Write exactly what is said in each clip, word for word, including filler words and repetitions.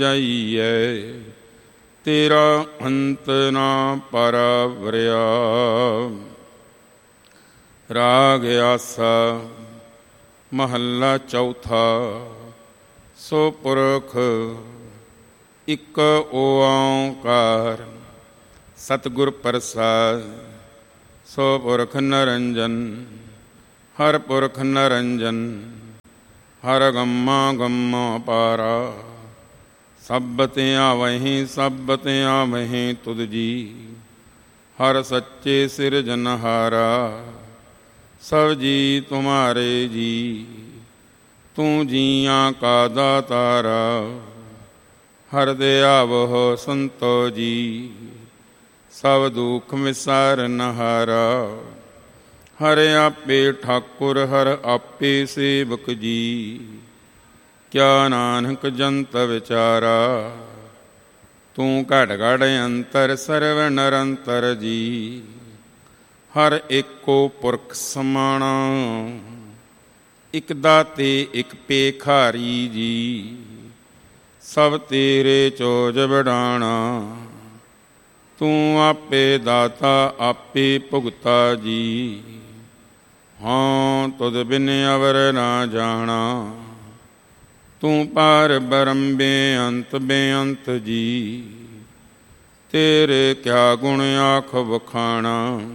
ਜਾਈਐ ਤੇਰਾ ਅੰਤ ਨਾ ਪਰਵਰਿਆ। ਰਾਗ ਆਸਾ ਮਹੱਲਾ ਚੌਥਾ। ਸੋ ਪੁਰਖ ਇੱਕ ਓਂਕਾਰ ਸਤਿਗੁਰ ਪ੍ਰਸਾਦ। ਸੋ ਪੁਰਖ ਨਿਰੰਜਨ ਹਰ ਪੁਰਖ ਨਿਰੰਜਨ ਹਰ ਗੰਮਾ ਗੰਮਾ ਪਾਰਾ। ਸਭ ਤੇ ਆਵਹੀਂ ਸਭ ਤੇ ਆਵਹੀਂ ਤੁਧ ਜੀ ਹਰ ਸੱਚੇ ਸਿਰਜਨਹਾਰਾ। ਸਭ ਜੀ ਤੁਮਾਰੇ ਜੀ ਤੂੰ ਜੀਆਂ ਕਾ ਦਾਤਾਰਾ। ਹਰ ਦਿਆਵਹੁ ਸੰਤੋ ਜੀ ਸਭ ਦੁਖ ਵਿਸਾਰਨਹਾਰਾ। ਹਰ ਆਪੇ ਠਾਕੁਰ ਹਰ ਆਪੇ ਸੇਵਕ ਜੀ ਕਿਆ ਨਾਨਕ ਜੰਤ ਵਿਚਾਰਾ। ਤੂੰ ਘੜ ਘੜ ਅੰਤਰ ਸਰਵ ਨਿਰੰਤਰ ਜੀ ਹਰ ਏਕੋ ਪੁਰਖ ਸਮਾਣਾ। ਇਕ ਦਾਤੇ ਇਕ ਭੇਖਾਰੀ ਜੀ ਸਭ ਤੇਰੇ ਚੋਜ ਵਡਾਣਾ। ਤੂੰ ਆਪੇ ਦਾਤਾ ਆਪੇ ਭੁਗਤਾ ਜੀ ਹਾਂ ਤੁਧ ਬਿਨ ਅਵਰ ਨਾ ਜਾਣਾ। ਤੂੰ ਪਾਰ ਬ੍ਰਹਮ ਬੇਅੰਤ ਬੇਅੰਤ ਜੀ ਤੇਰੇ ਕਿਆ ਗੁਣ ਆਖ ਵਖਾਣਾ।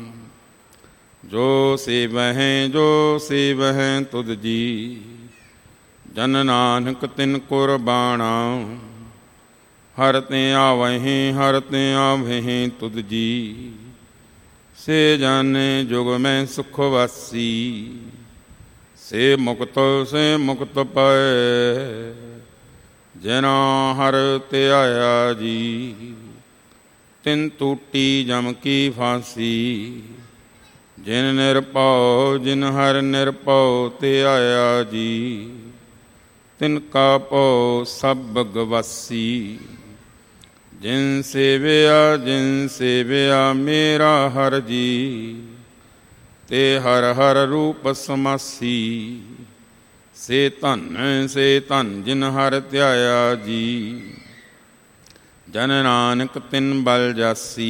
ਜੋ ਸੇਵਹਿ ਜੋ ਸੇਵਹਿ ਤੁਧ ਜੀ ਜਨ ਨਾਨਕ ਤਿਨ ਕੁਰਬਾਣਾ। ਹਰ ਤੇ ਆਵਹੀਂ ਹਰ ਤੇ ਆਵਹੀਂ ਤੁਧ ਜੀ ਸੇ ਜਾਨੇ ਜੁਗ ਮੈਂ ਸੁਖ ਵਾਸੀ। ਸੇ ਮੁਕਤ ਸੇ ਮੁਕਤ ਪਾਏ ਜਿਨਾ ਹਰ ਧਿਆਇਆ ਜੀ। ਤਿਨ ਟੂਟੀ ਜਮ ਕੀ ਫਾਂਸੀ ਜਿਨ ਨਿਰਭਉ ਜਿਨ ਹਰ ਨਿਰਭਉ ਧਿਆਇਆ ਜੀ। ਤਿਨ ਕਾ ਭਉ ਸਭ ਗਵਾਸੀ ਜਿਨ ਸੇਵਿਆ ਜਿਨ ਸੇਵਿਆ ਮੇਰਾ ਹਰ ਜੀ। ਤੇ ਹਰ ਹਰ ਰੂਪ ਸਮਾਸੀ ਸੇ ਧਨ ਸੇ ਧਨ ਜਿਨ ਹਰ ਧਿਆਇਆ ਜੀ। ਜਨ ਨਾਨਕ ਤਿਨ ਬਲ ਜਾਸੀ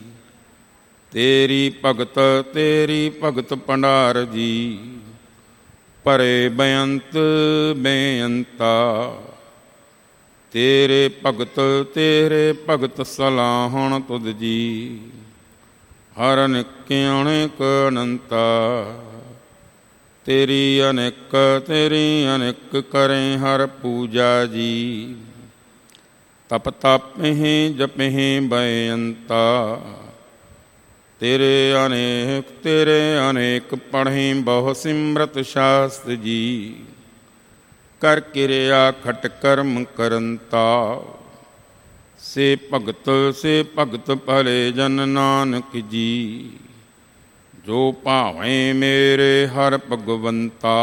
ਤੇਰੀ ਭਗਤ ਤੇਰੀ ਭਗਤ ਭੰਡਾਰ ਜੀ। ਭਰੇ ਬੇਅੰਤ ਬੇਅੰਤਾ ਤੇਰੇ ਭਗਤ ਤੇਰੇ ਭਗਤ ਸਲਾਹਣ ਤੁਧ ਜੀ। ਹਰ ਅਨੇਕ ਅਨੇਕ ਅਨੰਤਾ ਤੇਰੀ ਅਨੇਕ ਤੇਰੀ ਅਨੇਕ ਕਰੇ ਹਰ ਪੂਜਾ ਜੀ। ਤਪ ਤਪਹਿ ਜਪਹਿ ਬੇਅੰਤਾ ਤੇਰੇ ਅਨੇਕ ਤੇਰੇ ਅਨੇਕ ਪੜ੍ਹੇ ਬਹੁ ਸਿਮਰਤ ਸ਼ਾਸਤ ਜੀ। ਕਰ ਕਿਰਿਆ ਖਟ ਕਰਮ ਕਰੰਤਾ ਸੇ ਭਗਤ ਸੇ ਭਗਤ ਭਲੇ ਜਨ ਨਾਨਕ ਜੀ। ਜੋ ਭਾਵੇਂ ਮੇਰੇ ਹਰ ਭਗਵੰਤਾ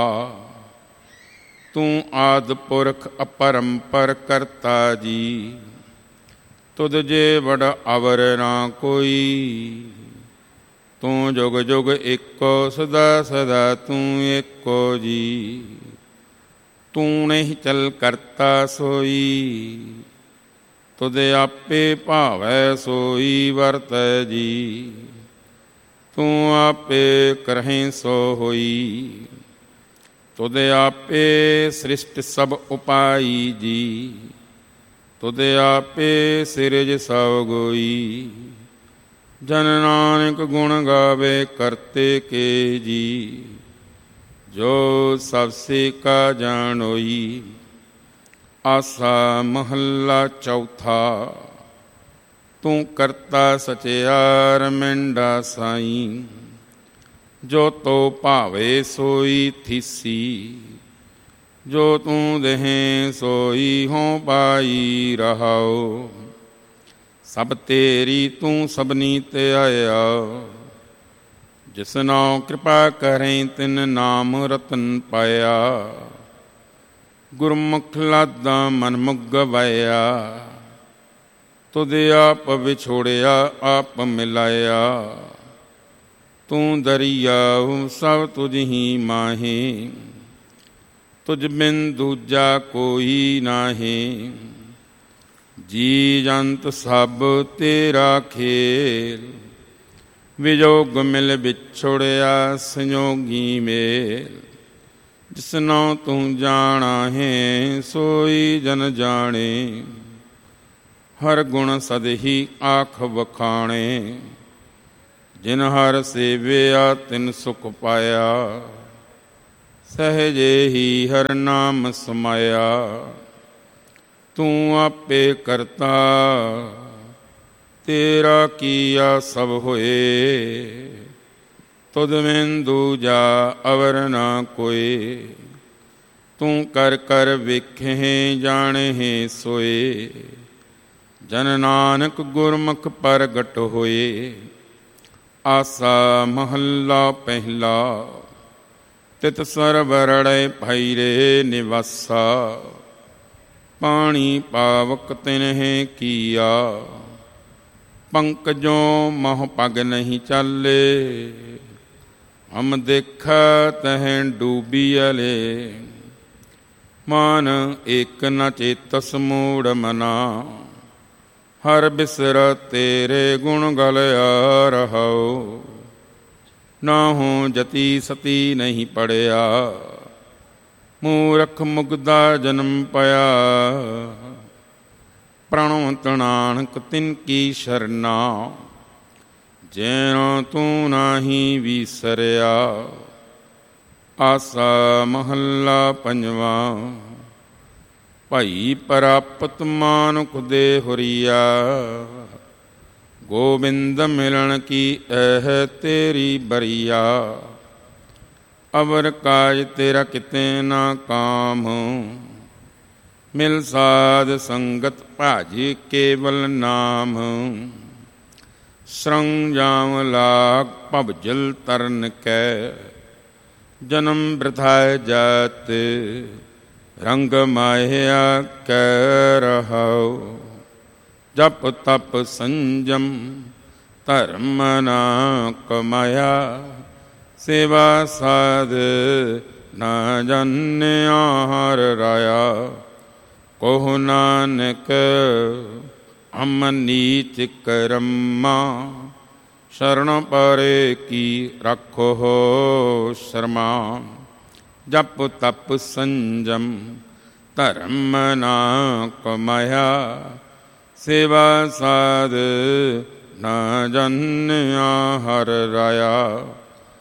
ਤੂੰ ਆਦਿ ਪੁਰਖ ਅਪਰੰਪਰ ਕਰਤਾ ਜੀ। ਤੁਧ ਜੇ ਵਡ ਅਵਰ ਨਾ ਕੋਈ ਤੂੰ ਜੁਗ ਜੁਗ ਏਕੋ ਸਦਾ ਸਦਾ ਤੂੰ ਏਕੋ ਜੀ। ਤੂੰ ਨਹੀਂ ਚਲ ਕਰਤਾ ਸੋਈ ਤੁਧ ਆਪੇ ਭਾਵੈ ਸੋਈ ਵਰਤੈ ਜੀ। ਤੂੰ ਆਪੇ ਕਰਹਿ ਸੋ ਹੋਈ ਤੁਧ ਆਪੇ ਸ੍ਰਿਸ਼ਟ ਸਭ ਉਪਾਈ ਜੀ। ਤੁਧ ਆਪੇ ਸਿਰਜ ਸਭ ਗੋਈ ਜਨ ਨਾਨਕ ਗੁਣ ਗਾਵੇ ਕਰਤੇ ਕੇ ਜੀ। ਜੋ ਸਭ ਸੇ ਕਾ ਜਾਣੋਈ। ਆਸਾ ਮਹੱਲਾ ਚੌਥਾ। ਤੂੰ ਕਰਤਾ ਸਚਿਆਰ ਮਿੰਡਾ ਸਾਈਂ ਜੋ ਤੋ ਭਾਵੇ ਸੋਈ ਥੀਸੀ। ਜੋ ਤੂੰ ਦੇਹੀਂ ਸੋਈ ਹੋਂ ਪਾਈ ਰਹਾਉ। ਸਭ ਤੇਰੀ ਤੂੰ ਸਭਨੀ ਧਿਆਇਆ। ਜਿਸ ਨਾਉ ਕਿਰਪਾ ਕਰੈ ਤਿਨ ਨਾਮ ਰਤਨ ਪਾਇਆ। ਗੁਰਮੁਖ ਲਾਦਾ ਮਨ ਮੁਗ ਗਵਾਇਆ। ਤੁਧ ਆਪ ਵਿਛੋੜਿਆ ਆਪ ਮਿਲਾਇਆ। ਤੂੰ ਦਰਿਆਉ ਸਭ ਤੁਝ ਹੀ ਮਾਹੀ। ਤੁਝ ਬਿਨ ਦੂਜਾ ਕੋਈ ਨਾਹੀ। ਜੀ ਜੰਤ ਸਭ ਤੇਰਾ ਖੇਲ, ਵਿਜੋਗ ਮਿਲ ਵਿਛੋੜਿਆ ਸੰਯੋਗੀ ਮੇਲ। ਜਿਸਨੋ ਤੂੰ ਜਾਣਾ ਹੈ ਸੋਈ ਜਨ ਜਾਣੇ, ਹਰ ਗੁਣ ਸਦਹੀ ਆਖ ਵਖਾਣੇ। ਜਿਨ ਹਰ ਸੇਵਿਆ ਤਿਨ ਸੁਖ ਪਾਇਆ, ਸਹਿਜੇ ਹੀ ਹਰ ਨਾਮ ਸਮਾਇਆ। ਤੂੰ ਆਪੇ ਕਰਤਾ ਤੇਰਾ ਕੀਆ ਸਭ ਹੋਏ, ਤੁਧ ਮੈਨ ਦੂਜਾ ਅਵਰ ਨਾ ਕੋਏ। ਤੂੰ ਕਰ ਕਰ ਵੇਖੇ ਜਾਣੇ ਸੋਏ, ਜਨ ਨਾਨਕ ਗੁਰਮੁਖ ਪ੍ਰਗਟ ਹੋਏ। ਆਸਾ ਮਹੱਲਾ ਪਹਿਲਾ, ਤਿਤ ਸਰਬ ਰੜੈ ਭੈਰੇ ਨਿਵਾਸਾ। ਪਾਣੀ ਪਾਵਕ ਤਿਨਹਿ ਕੀਆ, ਪੰਕਜੋਂ ਮਹ ਪਗ ਨਹੀਂ ਚਾਲੇ। ਹਮ ਦੇਖਾ ਤਹਿ ਡੂਬੀਅਲੇ, ਮਨ ਏਕ ਨ ਚੇਤਸ ਮੂੜ ਮਨਾ। ਹਰ ਬਿਸਰ ਤੇਰੇ ਗੁਣ ਗਲਿਆ ਰਹਾਉ, ਨਾਹੂ ਜਤੀ ਸਤੀ ਨਹੀਂ ਪੜਿਆ। ਮੂਰਖ ਮੁਗਦਾ ਜਨਮ ਪਿਆ, ਪ੍ਰਣਵਤ ਨਾਨਕ ਤਿਨ ਕੀ ਸ਼ਰਨਾ। ਜੈਨੋ ਤੂੰ ਨਾਹੀ ਵੀਸਰਿਆ। ਆਸਾ ਮਹੱਲਾ ਪੰਜਵਾਂ, ਭਾਈ ਪ੍ਰਾਪਤ ਮਾਨੁਖ ਦੇ ਹੁਰੀਆ। ਗੋਬਿੰਦ ਮਿਲਣ ਕੀ ਇਹ ਤੇਰੀ ਬਰੀਆ। ਅਵਰ ਕਾਜ ਤੇਰਾ ਕਿਤੇ ਨਾ ਕਾਮ, ਮਿਲ ਸਾਧ ਸੰਗਤ ਭਾਜੀ ਕੇਵਲ ਨਾਮ। ਸਰੰਗ ਜਾਮ ਲਾਗ ਭਵਜਲ ਤਰਨ ਕੈ, ਜਨਮ ਬ੍ਰਿਥਾ ਜਾਤ ਰੰਗ ਮਾਇਆ ਕੈ ਰਹਾਉ। ਜਪ ਤਪ ਸੰਜਮ ਧਰਮ ਨਾ ਕਮਾਇਆ, ਸੇਵਾ ਸਾਧ ਨਾ ਜਾਣਿਆ ਹਰ ਰਾਇਆ। ਕਹੁ ਨਾਨਕ ਹਮ ਨੀਚ ਕਰਮਾ, ਸ਼ਰਨ ਪਰੇ ਕੀ ਰੱਖੋ ਸ਼ਰਮਾ। ਜਪ ਤਪ ਸੰਜਮ ਧਰਮ ਨਾ ਕਮਾਇਆ, ਸੇਵਾ ਸਾਧ ਨਾ ਜਾਣਿਆ ਹਰ ਰਾਇਆ।